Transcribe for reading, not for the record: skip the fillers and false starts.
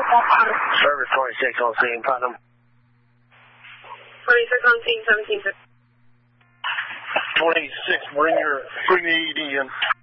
Service 26 on scene, Putnam. 26 on scene, 17. 26, bring the ED in.